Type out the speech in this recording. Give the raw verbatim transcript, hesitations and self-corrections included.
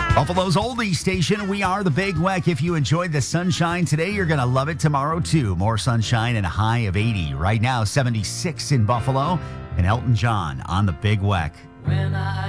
Buffalo's oldie station. We are the Big Weck. If you enjoyed the sunshine today, you're going to love it tomorrow, too. More sunshine and a high of eighty. Right now, seventy-six in Buffalo. And Elton John on the Big Weck. When I